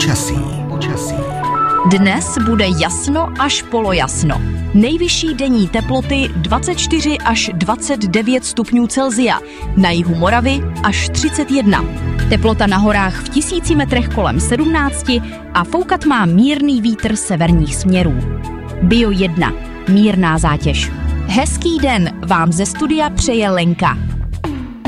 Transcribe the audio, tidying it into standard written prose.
Počasí. Dnes bude jasno až polojasno. Nejvyšší denní teploty 24 až 29 stupňů Celsia, na jihu Moravy až 31. Teplota na horách v 1000 metrech kolem 17 a foukat má mírný vítr severních směrů. Bio 1. Mírná zátěž. Hezký den vám ze studia přeje Lenka.